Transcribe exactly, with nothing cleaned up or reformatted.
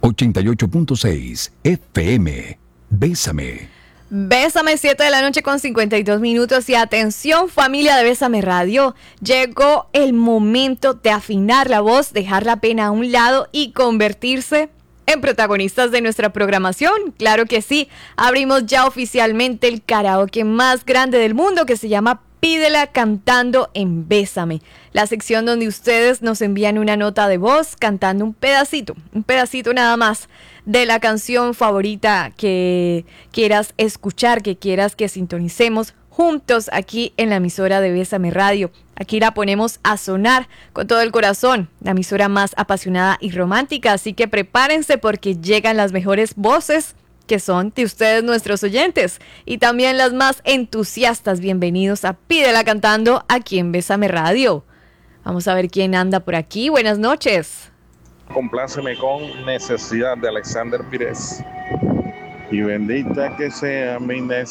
ochenta y ocho punto seis F M. Bésame. Bésame, siete de la noche con cincuenta y dos minutos. Y atención, familia de Bésame Radio. Llegó el momento de afinar la voz, dejar la pena a un lado y convertirse en protagonistas de nuestra programación. Claro que sí, abrimos ya oficialmente el karaoke más grande del mundo, que se llama Pídela Cantando en Bésame, la sección donde ustedes nos envían una nota de voz cantando un pedacito, un pedacito nada más de la canción favorita que quieras escuchar, que quieras que sintonicemos juntos aquí en la emisora de Bésame Radio. Aquí la ponemos a sonar con todo el corazón, la emisora más apasionada y romántica, así que prepárense porque llegan las mejores voces que son de ustedes, nuestros oyentes, y también las más entusiastas. Bienvenidos a Pídela Cantando aquí en Bésame Radio. Vamos a ver quién anda por aquí. Buenas noches. Compláceme con Necesidad de Alexander Pires. Y bendita que sea mi necesidad.